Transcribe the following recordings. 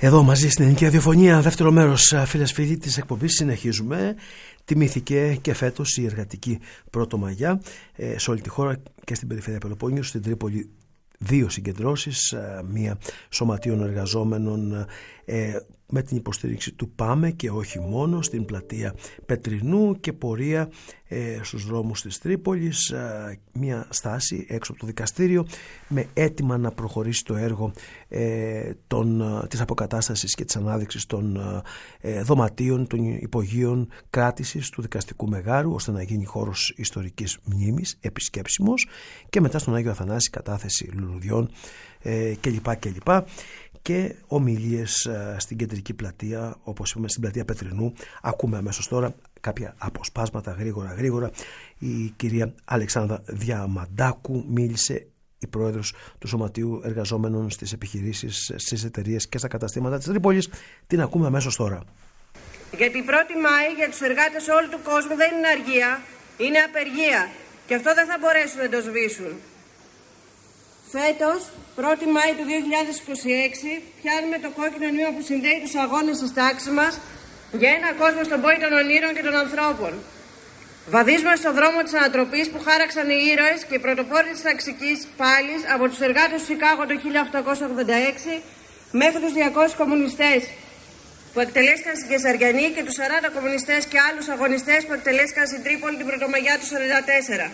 Εδώ μαζί στην Ελληνική Ραδιοφωνία, δεύτερο μέρος, φίλες φίλοι της εκπομπής, συνεχίζουμε. Τιμήθηκε και φέτος η εργατική Πρωτομαγιά σε όλη τη χώρα και στην περιφέρεια Πελοπόννησου, στην Τρίπολη. Δύο συγκεντρώσεις, μία σωματείων εργαζόμενων με την υποστήριξη του ΠΑΜΕ και όχι μόνο, στην πλατεία Πετρινού, και πορεία στους δρόμους της Τρίπολης, μία στάση έξω από το δικαστήριο με αίτημα να προχωρήσει το έργο της αποκατάστασης και της ανάδειξης των δωματίων, των υπογείων κράτησης του δικαστικού μεγάρου, ώστε να γίνει χώρος ιστορικής μνήμης, επισκέψιμος, και μετά στον Άγιο Αθανάση κατάθεση λουλουδιών κλπ. Και ομιλίες στην κεντρική πλατεία, όπως είπαμε, στην πλατεία Πετρινού. Ακούμε αμέσως τώρα κάποια αποσπάσματα γρήγορα. Η κυρία Αλεξάνδρα Διαμαντάκου μίλησε, η πρόεδρος του Σωματείου Εργαζόμενων στις επιχειρήσεις, στις εταιρείες και στα καταστήματα της Τρίπολης. Την ακούμε αμέσως τώρα. Γιατί η 1η Μάη για τους εργάτες όλου του κόσμου δεν είναι αργία, είναι απεργία. Και αυτό δεν θα μπορέσουν να το σβήσουν. Φέτος, 1η Μάη του 2026, πιάνουμε το κόκκινο νήμα που συνδέει τους αγώνες της τάξης μας για ένα κόσμο στον πόη των ονείρων και των ανθρώπων. Βαδίζουμε στον δρόμο της ανατροπής που χάραξαν οι ήρωες και οι πρωτοπόροι της ταξικής πάλης από τους εργάτες του Σικάγο το 1886 μέχρι τους 200 κομμουνιστές που εκτελέστηκαν στην Κεσαριανή και τους 40 κομμουνιστές και άλλους αγωνιστές που εκτελέστηκαν στην Τρίπολη την Πρωτομαγιά του 1944.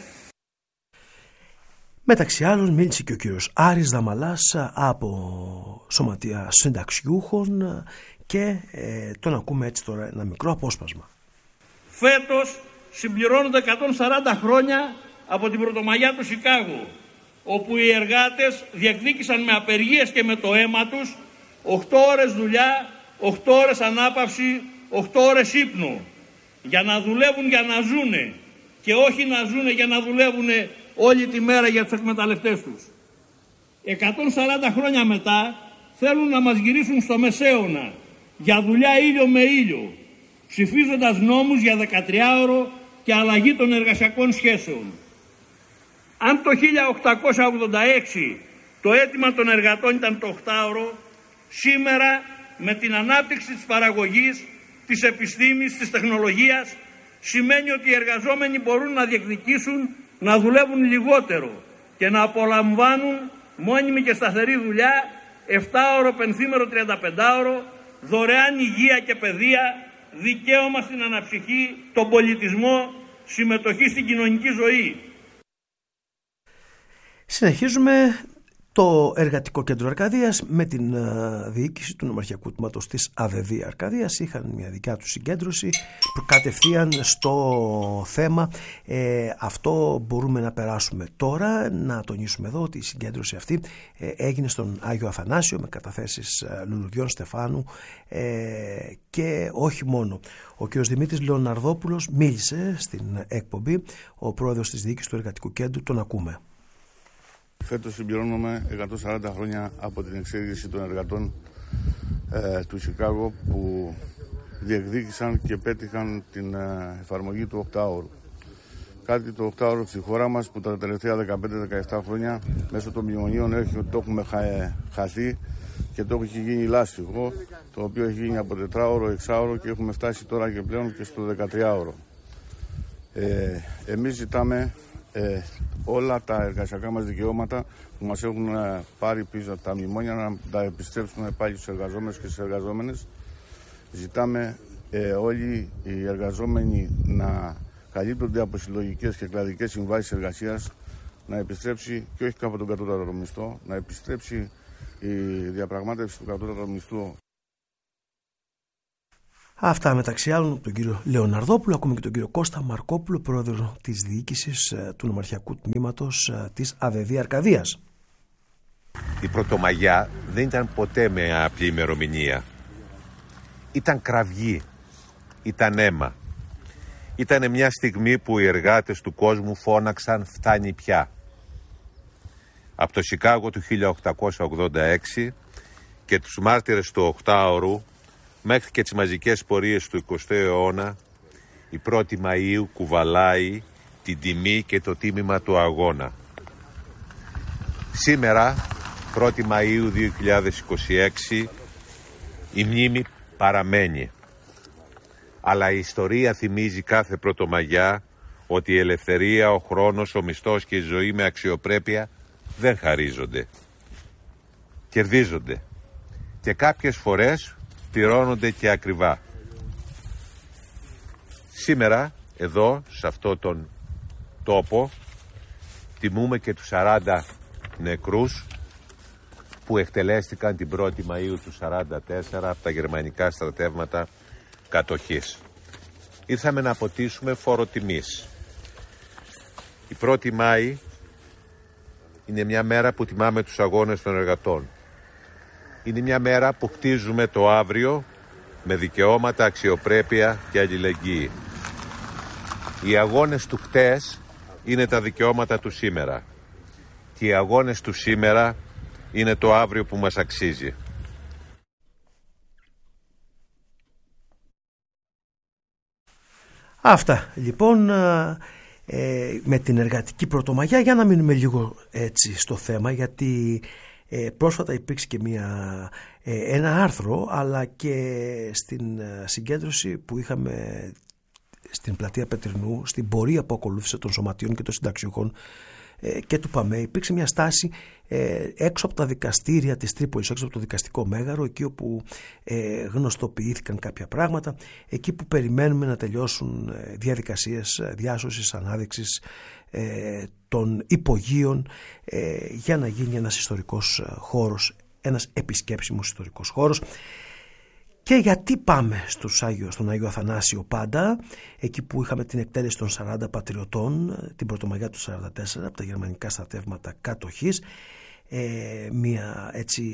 Μεταξύ άλλων μίλησε και ο κύριος Άρης Δαμαλάς από Σωματεία Συνταξιούχων και τον ακούμε έτσι τώρα ένα μικρό απόσπασμα. Φέτος συμπληρώνονται 140 χρόνια από την Πρωτομαγιά του Σικάγου, όπου οι εργάτες διεκδίκησαν με απεργίες και με το αίμα τους 8 ώρες δουλειά, 8 ώρες ανάπαυση, 8 ώρες ύπνου, για να δουλεύουν για να ζούνε και όχι να ζούνε για να δουλεύουνε όλη τη μέρα για τους εκμεταλλευτές τους. 140 χρόνια μετά θέλουν να μας γυρίσουν στο Μεσαίωνα για δουλειά ήλιο με ήλιο, ψηφίζοντας νόμους για 13ωρο και αλλαγή των εργασιακών σχέσεων. Αν το 1886 το αίτημα των εργατών ήταν το 8ωρο, σήμερα με την ανάπτυξη της παραγωγής, της επιστήμης, της τεχνολογίας, σημαίνει ότι οι εργαζόμενοι μπορούν να διεκδικήσουν να δουλεύουν λιγότερο και να απολαμβάνουν μόνιμη και σταθερή δουλειά, 7ωρο, πενθήμερο, 35ωρο, δωρεάν υγεία και παιδεία, δικαίωμα στην αναψυχή, τον πολιτισμό, συμμετοχή στην κοινωνική ζωή. Συνεχίζουμε το Εργατικό Κέντρο Αρκαδίας με την διοίκηση του Νομαρχιακού Τμήματος της ΑΔΔ Αρκαδίας. Είχαν μια δικιά του συγκέντρωση που κατευθείαν στο θέμα. Αυτό μπορούμε να περάσουμε τώρα. Να τονίσουμε εδώ ότι η συγκέντρωση αυτή έγινε στον Άγιο Αθανάσιο με καταθέσεις λουλουδιών, στεφάνου και όχι μόνο. Ο κ. Δημήτρης Λεωναρδόπουλος μίλησε στην εκπομπή, ο πρόεδρος της διοίκησης του Εργατικού Κέντρου. Τον ακούμε. Φέτος συμπληρώνουμε 140 χρόνια από την εξέγερση των εργατών του Σικάγο, που διεκδίκησαν και πέτυχαν την εφαρμογή του 8ωρου. Κάτι το 8ωρο στη χώρα μας που τα τελευταία 15-17 χρόνια μέσω των μνημονίων το έχουμε χαθεί και το έχει γίνει λάστιχο, το οποίο έχει γίνει από 4ωρο, 6ωρο και έχουμε φτάσει τώρα και πλέον και στο 13ωρο. Εμείς ζητάμε όλα τα εργασιακά μας δικαιώματα που μας έχουν πάρει πίσω τα μνημόνια να τα επιστρέψουμε πάλι στους εργαζόμενους και στις εργαζόμενες. Ζητάμε όλοι οι εργαζόμενοι να καλύπτονται από συλλογικές και κλαδικές συμβάσεις εργασίας, να επιστρέψει και όχι από τον κατώτατο μισθό, να επιστρέψει η διαπραγμάτευση του κατώτατου μισθού. Αυτά μεταξύ άλλων τον κύριο Λεωναρδόπουλο. Ακούμε και τον κύριο Κώστα Μαρκόπουλο, πρόεδρο της διοίκησης του Νομαρχιακού Τμήματος της ΑΔΔ Αρκαδίας. Η Πρωτομαγιά δεν ήταν ποτέ με απλή ημερομηνία. Ήταν κραυγή, ήταν αίμα. Ήταν μια στιγμή που οι εργάτες του κόσμου φώναξαν «Φτάνει πια». Από το Σικάγο του 1886 και τους μάρτυρες του 8ωρου μέχρι και τις μαζικές πορείες του 20ου αιώνα, η 1η Μαΐου κουβαλάει την τιμή και το τίμημα του αγώνα. Σήμερα, 1η Μαΐου 2026, Η μνήμη παραμένει. Αλλά η ιστορία θυμίζει κάθε Πρωτομαγιά ότι η ελευθερία, ο χρόνος, ο μισθός και η ζωή με αξιοπρέπεια δεν χαρίζονται. Κερδίζονται. Και κάποιες φορές πληρώνονται και ακριβά. Σήμερα, εδώ, σε αυτό τον τόπο, τιμούμε και τους 40 νεκρούς που εκτελέστηκαν την 1η Μαΐου του 1944 από τα γερμανικά στρατεύματα κατοχής. Ήρθαμε να αποτίσουμε φόρο τιμής. Η 1η Μάη είναι μια μέρα που τιμάμε τους αγώνες των εργατών. Είναι μια μέρα που χτίζουμε το αύριο με δικαιώματα, αξιοπρέπεια και αλληλεγγύη. Οι αγώνες του χτες είναι τα δικαιώματα του σήμερα. Και οι αγώνες του σήμερα είναι το αύριο που μας αξίζει. Αυτά λοιπόν με την εργατική Πρωτομαγιά, για να μείνουμε λίγο έτσι στο θέμα, γιατί πρόσφατα υπήρξε και ένα άρθρο, αλλά και στην συγκέντρωση που είχαμε στην πλατεία Πετρινού, στην πορεία που ακολούθησε των σωματείων και των συνταξιούχων και του ΠΑΜΕ, υπήρξε μια στάση έξω από τα δικαστήρια της Τρίπολης, έξω από το δικαστικό μέγαρο, εκεί όπου γνωστοποιήθηκαν κάποια πράγματα, εκεί που περιμένουμε να τελειώσουν διαδικασίες διάσωσης, ανάδειξης των υπογείων, για να γίνει ένας ιστορικός χώρος, ένας επισκέψιμος ιστορικός χώρος. Και γιατί πάμε στον Άγιο Αθανάσιο πάντα, εκεί που είχαμε την εκτέλεση των 40 πατριωτών την Πρωτομαγιά του 1944 από τα γερμανικά στρατεύματα κατοχής, μια έτσι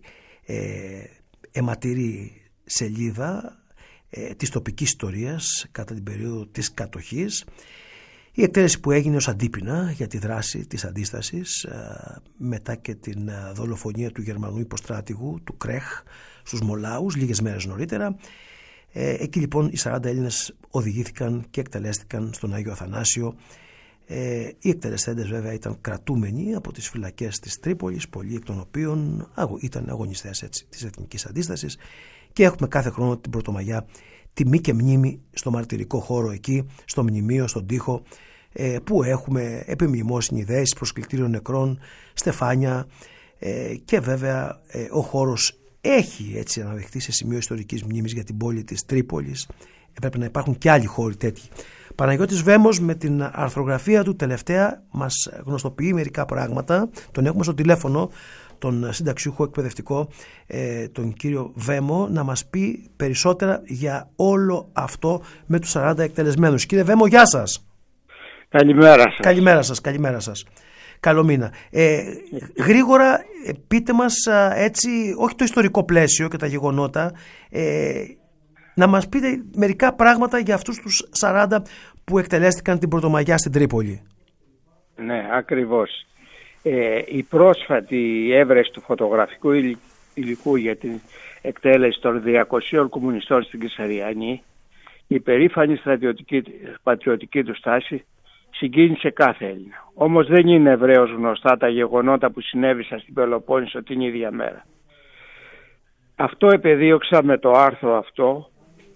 αιματηρή σελίδα της τοπικής ιστορίας κατά την περίοδο της κατοχής, η εκτέλεση που έγινε ως αντίπεινα για τη δράση της αντίστασης μετά και την δολοφονία του Γερμανού υποστράτηγου, του Κρέχ, στους Μολάους λίγες μέρες νωρίτερα. Εκεί λοιπόν οι 40 Έλληνες οδηγήθηκαν και εκτελέστηκαν στον Άγιο Αθανάσιο. Οι εκτελεστέντες βέβαια ήταν κρατούμενοι από τις φυλακές της Τρίπολης, πολλοί εκ των οποίων ήταν αγωνιστές της εθνικής αντίστασης, και έχουμε κάθε χρόνο την Πρωτομαγιά τιμή και μνήμη στο μαρτυρικό χώρο εκεί, στο μνημείο, στον τοίχο, που έχουμε επιμνημόσυνοι ιδέες, προσκλητήριο νεκρών, στεφάνια, και βέβαια ο χώρος έχει έτσι αναδειχθεί σε σημείο ιστορικής μνήμης για την πόλη της Τρίπολης. Πρέπει να υπάρχουν και άλλοι χώροι τέτοιοι. Παναγιώτης Βέμος με την αρθρογραφία του τελευταία μας γνωστοποιεί μερικά πράγματα. Τον έχουμε στο τηλέφωνο, τον συνταξιούχο εκπαιδευτικό, τον κύριο Βέμο, να μας πει περισσότερα για όλο αυτό με τους 40 εκτελεσμένους. Κύριε Βέμο, γεια σας. Καλημέρα σας. Καλημέρα σας. Καλό μήνα. Γρήγορα πείτε μας έτσι, όχι το ιστορικό πλαίσιο και τα γεγονότα, να μας πείτε μερικά πράγματα για αυτούς τους 40 που εκτελέστηκαν την Πρωτομαγιά στην Τρίπολη. Ναι, ακριβώς. Η πρόσφατη έβρεση του φωτογραφικού υλικού για την εκτέλεση των 200 κομμουνιστών στην Κεσαριανή, η περήφανη πατριωτική του στάση συγκίνησε κάθε Έλληνα. Όμως δεν είναι ευρέως γνωστά τα γεγονότα που συνέβησαν στην Πελοπόννησο την ίδια μέρα. Αυτό επεδίωξα με το άρθρο αυτό,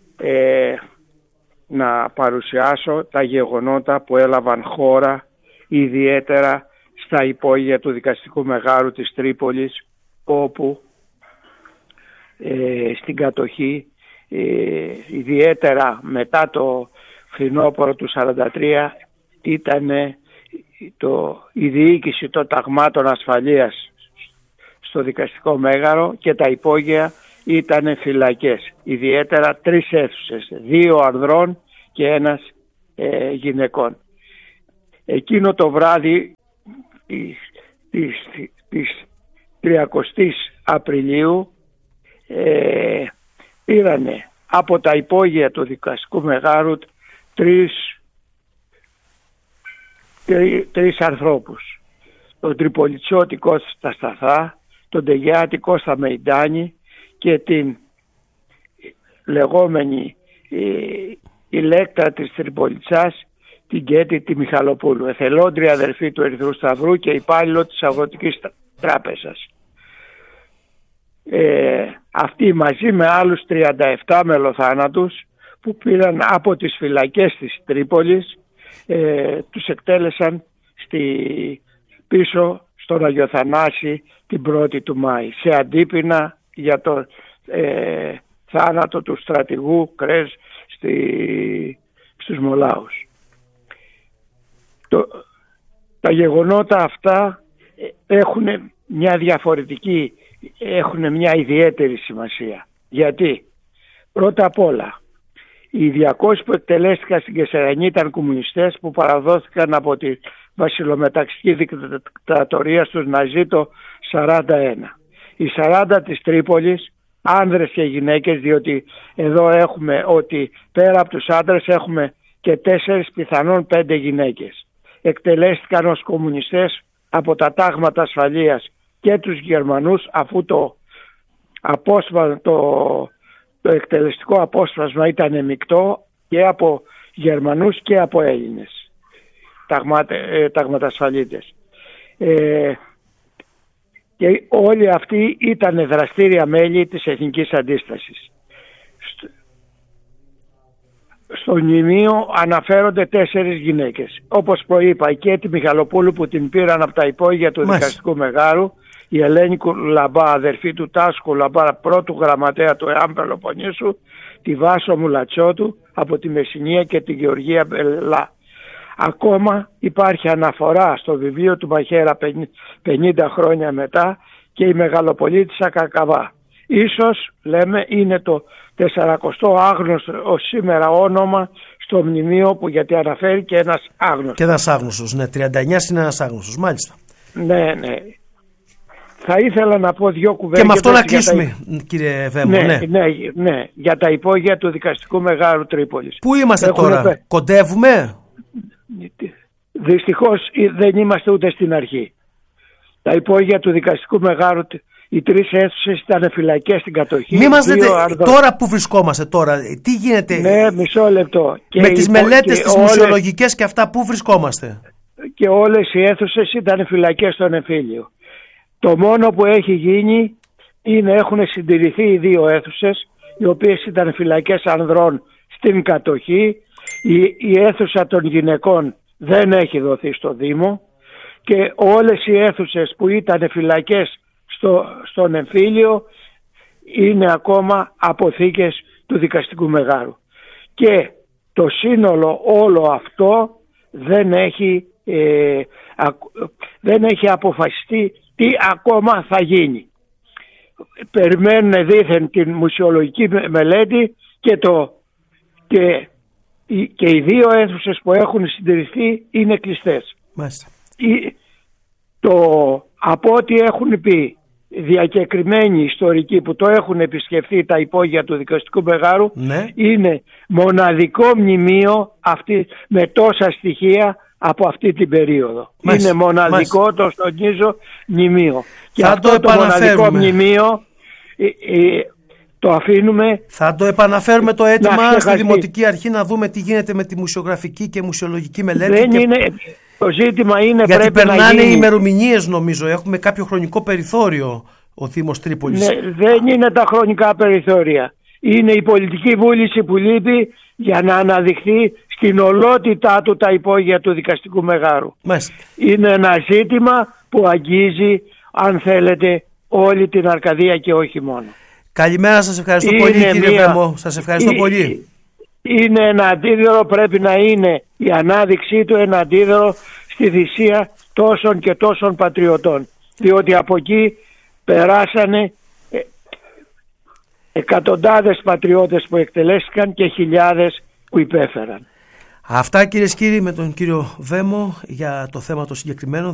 να παρουσιάσω τα γεγονότα που έλαβαν χώρα ιδιαίτερα στα υπόγεια του δικαστικού μεγάρου της Τρίπολης, όπου στην κατοχή, ιδιαίτερα μετά το φθινόπωρο του 1943, ήταν η διοίκηση των ταγμάτων ασφαλείας στο δικαστικό μέγαρο και τα υπόγεια ήταν φυλακές. Ιδιαίτερα 3 αίθουσες, 2 ανδρών και 1 γυναικών. Εκείνο το βράδυ της 30ης Απριλίου πήρανε από τα υπόγεια του δικαστικού μεγάρου 3 ανθρώπους. Τον Τριπολιτσιώτη Κώστα Σταθά, τον Τεγιάτη Κώστα Μεϊντάνη και την λεγόμενη ηλέκτρα της Τριπολιτσάς, την Κέτη τη Μιχαλοπούλου, εθελόντρια αδερφή του Ερυθρού Σταυρού και υπάλληλο της Αγροτικής Τράπεζας. αυτοί μαζί με άλλους 37 μελοθάνατους που πήραν από τις φυλακές της Τρίπολης, τους εκτέλεσαν πίσω στον Αγιο Θανάση την 1η του Μάη, σε αντίπεινα για το θάνατο του στρατηγού Κρέζ στους Μολάους. Τα γεγονότα αυτά έχουν μια ιδιαίτερη σημασία. Γιατί πρώτα απ' όλα οι 200 που εκτελέστηκαν στην Κεσαριανή ήταν κομμουνιστές που παραδόθηκαν από τη βασιλομεταξική δικτατορία στους Ναζί το 1941. Οι 40 της Τρίπολης, άνδρες και γυναίκες, διότι εδώ έχουμε ότι πέρα από τους άντρες έχουμε και 4 πιθανόν 5 γυναίκες, εκτελέστηκαν ως κομμουνιστές από τα τάγματα ασφαλείας και τους Γερμανούς, αφού το εκτελεστικό απόσπασμα ήταν μεικτό και από Γερμανούς και από Έλληνες ταγματασφαλίτες. Και όλοι αυτοί ήταν δραστήρια μέλη της Εθνικής Αντίστασης. Στο μνημείο αναφέρονται 4 γυναίκες. Όπως προείπα, η Κέτη Μιχαλοπούλου που την πήραν από τα υπόγεια του δικαστικού μεγάρου, η Ελένη Κουλαμπά, αδερφή του Τάσκου Λαμπά, πρώτου γραμματέα του ΕΑΜ Πελοποννήσου, τη Βάσο Μουλατσότου από τη Μεσσηνία και τη Γεωργία Μπελά. Ακόμα υπάρχει αναφορά στο βιβλίο του Μαχαίρα 50 χρόνια μετά και η Μεγαλοπολίτισσα Κακαβά. Ίσως, λέμε, είναι το 40ο άγνωστο σήμερα όνομα στο μνημείο, που γιατί αναφέρει και ένας άγνωστος. Και ένας άγνωστος, ναι, 39 είναι ένας άγνωστος, μάλιστα. Ναι. Θα ήθελα να πω 2 κουβέντες. Και με αυτό να κλείσουμε, κύριε Βέμο. Ναι, για τα υπόγεια του δικαστικού μεγάρου Τρίπολης. Πού είμαστε τώρα, κοντεύουμε? Δυστυχώς δεν είμαστε ούτε στην αρχή. Τα υπόγεια του δικαστικού μεγάρου, οι 3 αίθουσες ήταν φυλακές στην κατοχή. Μη μας λέτε τώρα που βρισκόμαστε τώρα, τι γίνεται? Ναι, μισό λεπτό. Με τις μελέτες τις μουσιολογικές και αυτά, πού βρισκόμαστε? Και όλες οι αίθουσες ήταν φυλακές στον εμφύλιο. Το μόνο που έχει γίνει είναι έχουν συντηρηθεί οι 2 αίθουσες, οι οποίες ήταν φυλακές ανδρών στην κατοχή. Η αίθουσα των γυναικών δεν έχει δοθεί στο Δήμο και όλες οι αίθουσες που ήταν φυλακές στον εμφύλιο είναι ακόμα αποθήκες του δικαστικού μεγάρου. Και το σύνολο όλο αυτό δεν έχει αποφασιστεί τι ακόμα θα γίνει. Περιμένουν δήθεν την μουσιολογική μελέτη και οι 2 αίθουσες που έχουν συντηρηθεί είναι κλειστές. Μάλιστα. Από ό,τι έχουν πει διακεκριμένοι ιστορικοί που το έχουν επισκεφθεί τα υπόγεια του δικαστικού μεγάρου, ναι, είναι μοναδικό μνημείο με τόσα στοιχεία από αυτή την περίοδο. Μάλιστα. Είναι μοναδικό, μάλιστα, το τονίζω, μνημείο. Και αυτό το μοναδικό μνημείο το αφήνουμε. Θα το επαναφέρουμε το αίτημα στη Δημοτική Αρχή να δούμε τι γίνεται με τη μουσιογραφική και μουσιολογική μελέτη. Το ζήτημα είναι γιατί πρέπει να γίνει. Περνάνε οι ημερομηνίες, νομίζω. Έχουμε κάποιο χρονικό περιθώριο ο Δήμος Τρίπολης. Ναι, δεν είναι τα χρονικά περιθώρια. Είναι η πολιτική βούληση που λείπει για να αναδειχθεί στην ολότητά του τα υπόγεια του δικαστικού μεγάρου. Μάλιστα. Είναι ένα ζήτημα που αγγίζει, αν θέλετε, όλη την Αρκαδία και όχι μόνο. Καλημέρα, σας ευχαριστώ πολύ, κύριε Βέμο. Σας ευχαριστώ πολύ. Είναι ένα αντίδωρο, πρέπει να είναι η ανάδειξή του ένα αντίδωρο στη θυσία τόσων και τόσων πατριωτών. Διότι από εκεί περάσανε εκατοντάδες πατριώτες που εκτελέστηκαν και χιλιάδες που υπέφεραν. Αυτά, κυρίες και κύριοι, με τον κύριο Βέμο για το θέμα το συγκεκριμένο.